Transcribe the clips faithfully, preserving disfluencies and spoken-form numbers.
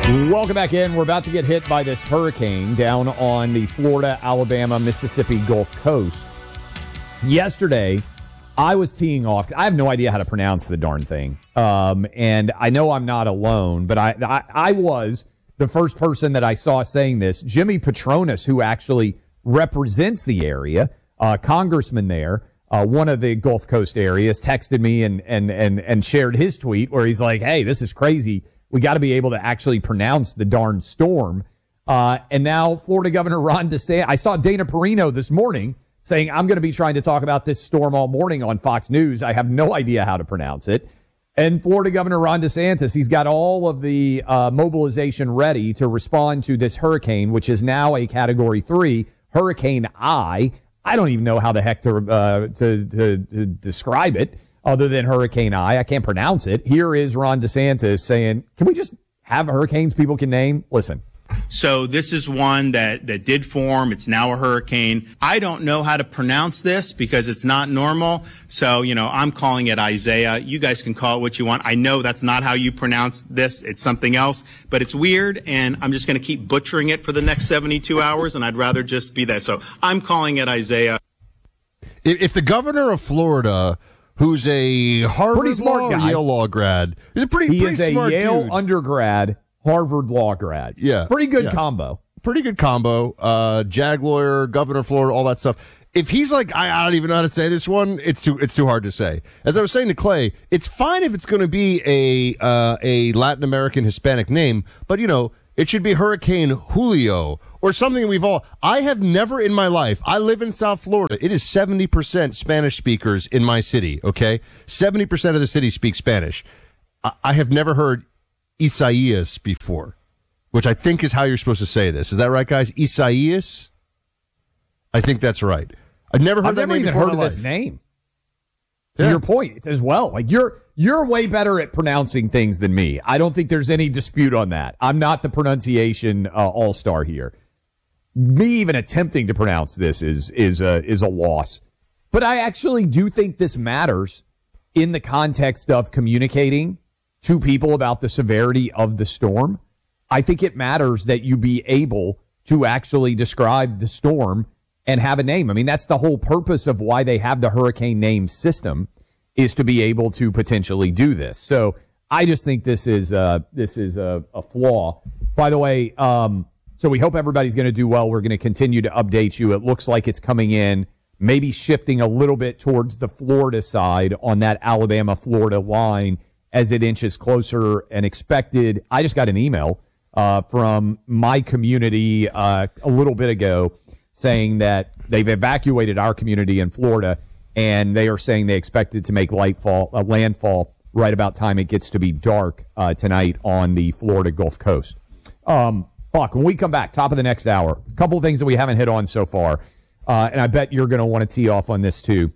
Welcome back in. We're about to get hit by this hurricane down on the Florida, Alabama, Mississippi Gulf Coast. Yesterday, I was teeing off. I have no idea how to pronounce the darn thing. Um, and I know I'm not alone, but I, I, I was the first person that I saw saying this. Jimmy Petronas, who actually represents the area, uh, congressman there, uh, one of the Gulf Coast areas, texted me and, and, and, and shared his tweet where he's like, hey, this is crazy. We got to be able to actually pronounce the darn storm. Uh, and now Florida Governor Ron DeSantis, I saw Dana Perino this morning saying, I'm going to be trying to talk about this storm all morning on Fox News. I have no idea how to pronounce it. And Florida Governor Ron DeSantis, he's got all of the uh, mobilization ready to respond to this hurricane, which is now a Category three, Hurricane I. I don't even know how the heck to, uh, to, to, to describe it. Other than Hurricane I. I can't pronounce it. Here is Ron DeSantis saying, can we just have hurricanes people can name? Listen. So this is one that, that did form. It's now a hurricane. I don't know how to pronounce this because it's not normal. So, you know, I'm calling it Isaiah. You guys can call it what you want. I know that's not how you pronounce this. It's something else, but it's weird. And I'm just going to keep butchering it for the next seventy-two hours. And I'd rather just be that. So I'm calling it Isaiah. If the governor of Florida, who's a Harvard law or Yale law grad. He's a pretty, he pretty is a smart Yale dude. undergrad, Harvard law grad. Yeah. Pretty good yeah. combo. Pretty good combo. Uh, JAG lawyer, governor of Florida, all that stuff. If he's like, I, I don't even know how to say this one, it's too it's too hard to say. As I was saying to Clay, it's fine if it's going to be a uh, a Latin American Hispanic name, but, you know, it should be Hurricane Julio or something we've all. I have never in my life. I live in South Florida. It is seventy percent Spanish speakers in my city, okay? seventy percent of the city speak Spanish. I, I have never heard Isaias before, which I think is how you're supposed to say this. Is that right, guys? Isaias? I think that's right. I've never heard I've that never name even before heard of in my this life. name. To Yeah. your point as well. Like you're you're way better at pronouncing things than me. I don't think there's any dispute on that. I'm not the pronunciation uh, all-star here. Me even attempting to pronounce this is is a is a loss. But I actually do think this matters in the context of communicating to people about the severity of the storm. I think it matters that you be able to actually describe the storm and have a name. I mean, that's the whole purpose of why they have the hurricane name system, is to be able to potentially do this. So I just think this is uh, this is a, a flaw. By the way, um, so we hope everybody's going to do well. We're going to continue to update you. It looks like it's coming in, maybe shifting a little bit towards the Florida side on that Alabama-Florida line as it inches closer and expected. I just got an email uh, from my community uh, a little bit ago saying that they've evacuated our community in Florida, and they are saying they expect it to make lightfall, uh, landfall right about time it gets to be dark uh, tonight on the Florida Gulf Coast. Um, Buck, when we come back, top of the next hour, a couple of things that we haven't hit on so far, uh, and I bet you're going to want to tee off on this too.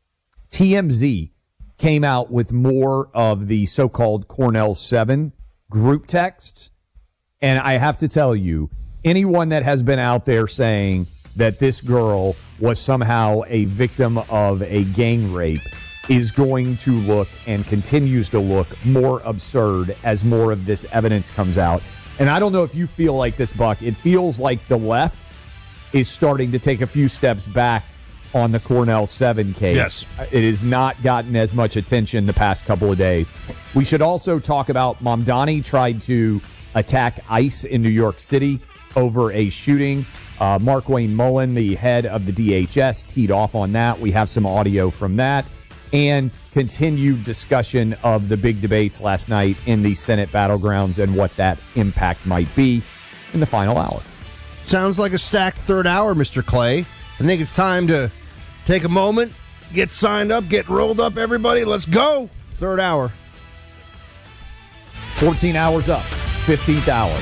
T M Z came out with more of the so-called Cornell seven group texts, and I have to tell you, anyone that has been out there saying that this girl was somehow a victim of a gang rape is going to look and continues to look more absurd as more of this evidence comes out. And I don't know if you feel like this, Buck. It feels like the left is starting to take a few steps back on the Cornell seven case. Yes. It has not gotten as much attention the past couple of days. We should also talk about Mamdani tried to attack ICE in New York City over a shooting. Uh, Mark Wayne Mullen, the head of the D H S, teed off on that. We have some audio from that. And continued discussion of the big debates last night in the Senate battlegrounds and what that impact might be in the final hour. Sounds like a stacked third hour, Mister Clay. I think it's time to take a moment, get signed up, get rolled up, everybody. Let's go. Third hour. fourteen hours up, fifteenth hour.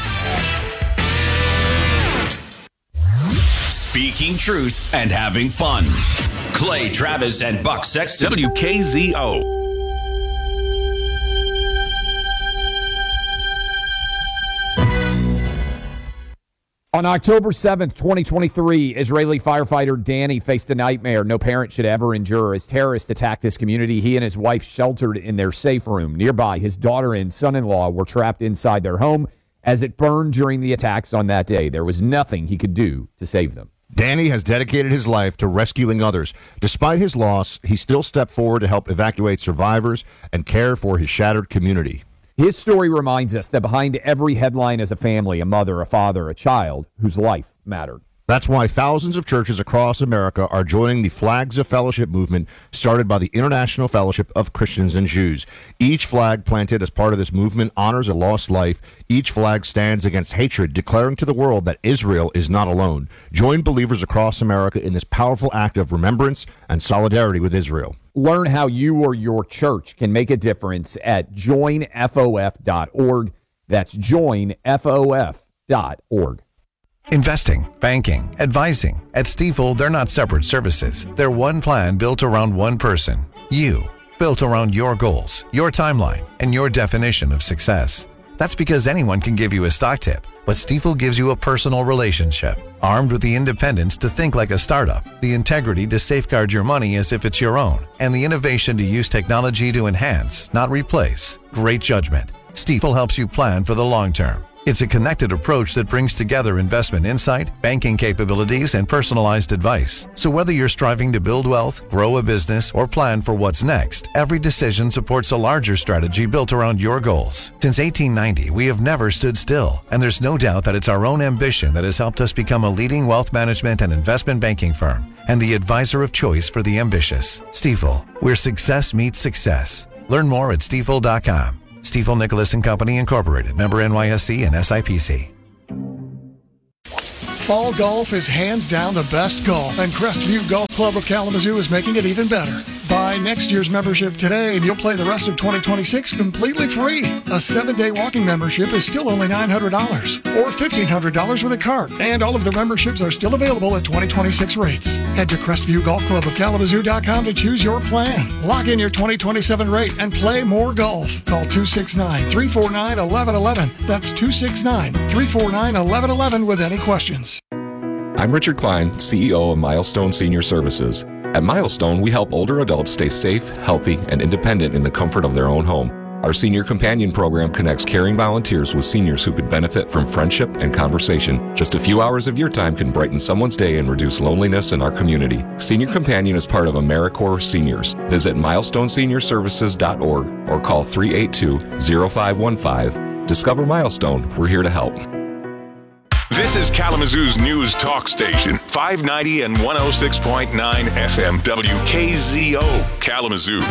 Speaking truth and having fun. Clay Travis and Buck Sexton. W K Z O. On October seventh, twenty twenty-three, Israeli firefighter Danny faced a nightmare no parent should ever endure as terrorists attacked his community. He and his wife sheltered in their safe room. Nearby, his daughter and son-in-law were trapped inside their home as it burned during the attacks on that day. There was nothing he could do to save them. Danny has dedicated his life to rescuing others. Despite his loss, he still stepped forward to help evacuate survivors and care for his shattered community. His story reminds us that behind every headline is a family, a mother, a father, a child whose life mattered. That's why thousands of churches across America are joining the Flags of Fellowship movement started by the International Fellowship of Christians and Jews. Each flag planted as part of this movement honors a lost life. Each flag stands against hatred, declaring to the world that Israel is not alone. Join believers across America in this powerful act of remembrance and solidarity with Israel. Learn how you or your church can make a difference at join F O F dot org. That's join F O F dot org. Investing, banking, advising. At Stifel, they're not separate services. They're one plan built around one person. You. Built around your goals, your timeline, and your definition of success. That's because anyone can give you a stock tip, but Stifel gives you a personal relationship. Armed with the independence to think like a startup, the integrity to safeguard your money as if it's your own, and the innovation to use technology to enhance, not replace. Great judgment. Stifel helps you plan for the long term. It's a connected approach that brings together investment insight, banking capabilities, and personalized advice. So whether you're striving to build wealth, grow a business, or plan for what's next, every decision supports a larger strategy built around your goals. Since eighteen ninety, we have never stood still, and there's no doubt that it's our own ambition that has helped us become a leading wealth management and investment banking firm, and the advisor of choice for the ambitious. Stifel, where success meets success. Learn more at stifel dot com. Stifel Nicholas and Company Incorporated, member N Y S C and S I P C. Fall golf is hands down the best golf, and Crestview Golf Club of Kalamazoo is making it even better. Buy next year's membership today, and you'll play the rest of twenty twenty-six completely free. A seven-day walking membership is still only nine hundred dollars, or fifteen hundred dollars with a cart, and all of the memberships are still available at twenty twenty-six rates. Head to Crestview Golf Club of Kalamazoo dot com to choose your plan. Lock in your twenty twenty-seven rate and play more golf. Call two six nine, three four nine, one one one one. That's two six nine, three four nine, one one one one with any questions. I'm Richard Klein, C E O of Milestone Senior Services. At Milestone, we help older adults stay safe, healthy, and independent in the comfort of their own home. Our Senior Companion program connects caring volunteers with seniors who could benefit from friendship and conversation. Just a few hours of your time can brighten someone's day and reduce loneliness in our community. Senior Companion is part of AmeriCorps Seniors. Visit milestone senior services dot org or call three eight two, zero five one five. Discover Milestone. We're here to help. This is Kalamazoo's news talk station, five ninety and one oh six point nine F M W K Z O, Kalamazoo.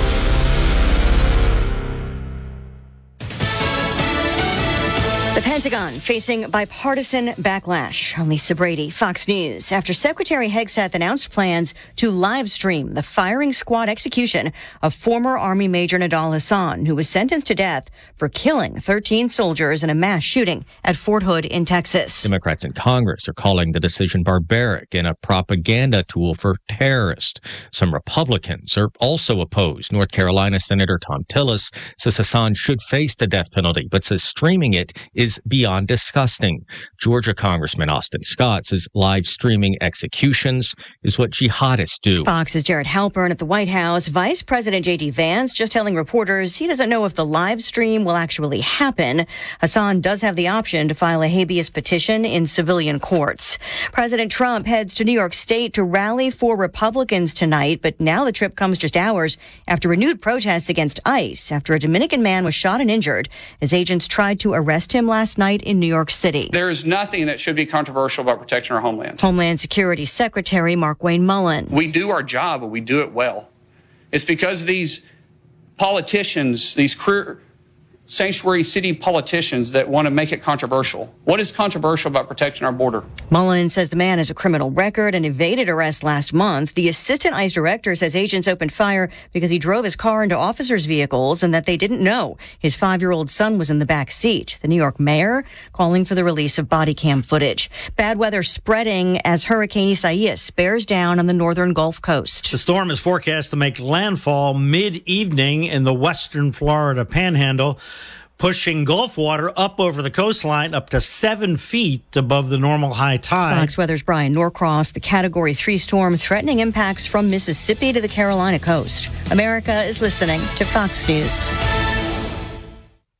The Pentagon facing bipartisan backlash. On Lisa Brady, Fox News, after Secretary Hegseth announced plans to live stream the firing squad execution of former Army Major Nidal Hasan, who was sentenced to death for killing thirteen soldiers in a mass shooting at Fort Hood in Texas. Democrats in Congress are calling the decision barbaric and a propaganda tool for terrorists. Some Republicans are also opposed. North Carolina Senator Tom Tillis says Hasan should face the death penalty, but says streaming it is beyond disgusting. Georgia Congressman Austin Scott says live streaming executions is what jihadists do. Fox's Jared Halpern at the White House. Vice President J D Vance just telling reporters he doesn't know if the live stream will actually happen. Hasan does have the option to file a habeas petition in civilian courts. President Trump heads to New York State to rally for Republicans tonight, but now the trip comes just hours after renewed protests against ICE after a Dominican man was shot and injured as agents tried to arrest him last night in New York City. There is nothing that should be controversial about protecting our homeland. Homeland Security Secretary Markwayne Mullin. We do our job, but we do it well. It's because these politicians, these career sanctuary city politicians that want to make it controversial. What is controversial about protecting our border? Mullin says the man has a criminal record and evaded arrest last month. The assistant ICE director says agents opened fire because he drove his car into officers' vehicles and that they didn't know his five-year-old son was in the back seat. The New York mayor calling for the release of body cam footage. Bad weather spreading as Hurricane Isaias bears down on the northern Gulf Coast. The storm is forecast to make landfall mid-evening in the western Florida panhandle, pushing Gulf water up over the coastline up to seven feet above the normal high tide. Fox Weather's Brian Norcross. The Category three storm threatening impacts from Mississippi to the Carolina coast. America is listening to Fox News.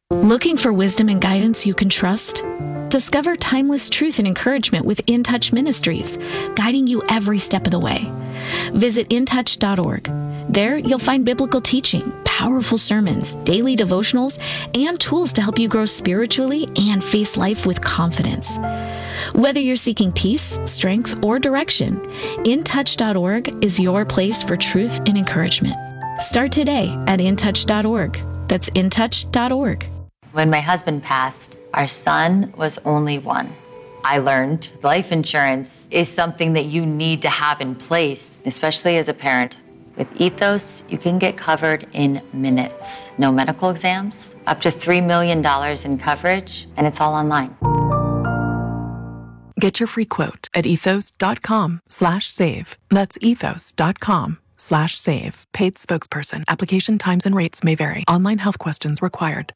Looking for wisdom and guidance you can trust? Discover timeless truth and encouragement with In Touch Ministries, guiding you every step of the way. Visit in touch dot org. There, you'll find biblical teaching, powerful sermons, daily devotionals, and tools to help you grow spiritually and face life with confidence. Whether you're seeking peace, strength, or direction, in touch dot org is your place for truth and encouragement. Start today at in touch dot org. That's in touch dot org. When my husband passed, our son was only one. I learned life insurance is something that you need to have in place, especially as a parent. With Ethos, you can get covered in minutes. No medical exams, up to three million dollars in coverage, and it's all online. Get your free quote at ethos dot com slash save. That's ethos dot com slash save. Paid spokesperson. Application times and rates may vary. Online health questions required.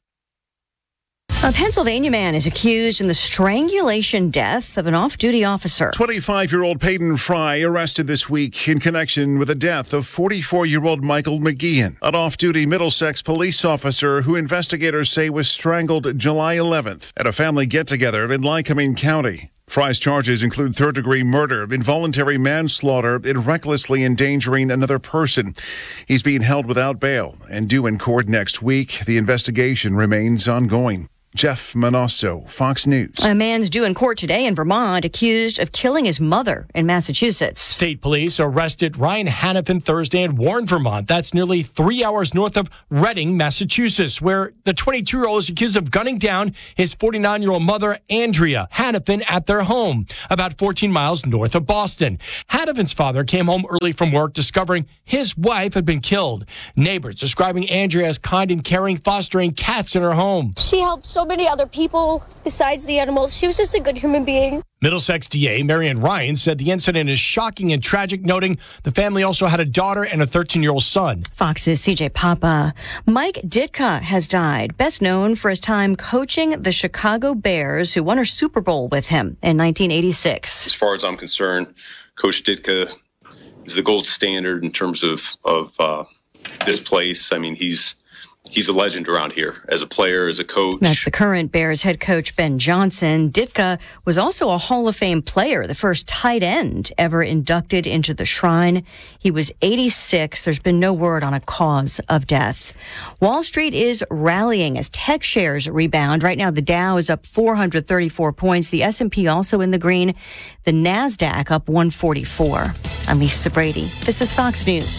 A Pennsylvania man is accused in the strangulation death of an off-duty officer. twenty-five-year-old Peyton Fry arrested this week in connection with the death of forty-four-year-old Michael McGeehan, an off-duty Middlesex police officer who investigators say was strangled July eleventh at a family get-together in Lycoming County. Fry's charges include third-degree murder, involuntary manslaughter, and recklessly endangering another person. He's being held without bail and due in court next week. The investigation remains ongoing. Jeff Manasso, Fox News. A man's due in court today in Vermont accused of killing his mother in Massachusetts. State police arrested Ryan Hannafin Thursday in Warren, Vermont. That's nearly three hours north of Reading, Massachusetts, where the twenty-two-year-old is accused of gunning down his forty-nine-year-old mother, Andrea Hannafin, at their home, about fourteen miles north of Boston. Hannafin's father came home early from work, discovering his wife had been killed. Neighbors describing Andrea as kind and caring, fostering cats in her home. She helped so many other people besides the animals. She was just a good human being. Middlesex D A Marian Ryan said the incident is shocking and tragic, noting the family also had a daughter and a thirteen-year-old son. Fox's C J Papa. Mike Ditka has died, best known for his time coaching the Chicago Bears, who won a Super Bowl with him in nineteen eighty-six. As far as I'm concerned, Coach Ditka is the gold standard in terms of, of uh, this place. I mean, he's He's a legend around here as a player, as a coach. That's the current Bears head coach, Ben Johnson. Ditka was also a Hall of Fame player, the first tight end ever inducted into the Shrine. He was eighty-six. There's been no word on a cause of death. Wall Street is rallying as tech shares rebound. Right now, the Dow is up four hundred thirty-four points. The S and P also in the green. The NASDAQ up one forty-four. I'm Lisa Brady. This is Fox News.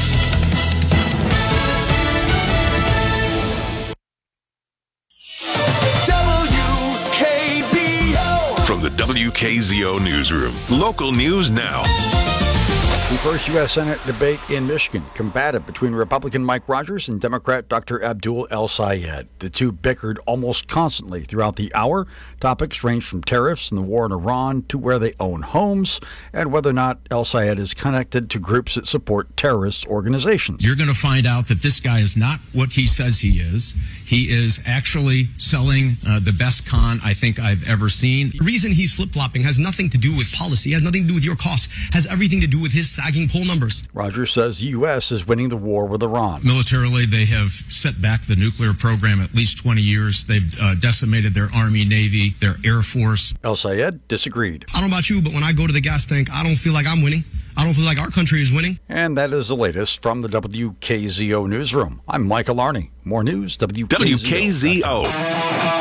From the W K Z O Newsroom, local news now. The first U S Senate debate in Michigan, combative between Republican Mike Rogers and Democrat Doctor Abdul El-Sayed. The two bickered almost constantly throughout the hour. Topics ranged from tariffs and the war in Iran to where they own homes and whether or not El-Sayed is connected to groups that support terrorist organizations. You're going to find out that this guy is not what he says he is. He is actually selling uh, the best con I think I've ever seen. The reason he's flip-flopping has nothing to do with policy, has nothing to do with your costs, has everything to do with his sagging poll numbers. Rogers says the U S is winning the war with Iran. Militarily, they have set back the nuclear program at least twenty years. They've uh, decimated their Army, Navy, their Air Force. El-Sayed disagreed. I don't know about you, but when I go to the gas tank, I don't feel like I'm winning. I don't feel like our country is winning. And that is the latest from the W K Z O Newsroom. I'm Michael Arney. More news, W K Z O. W K Z O.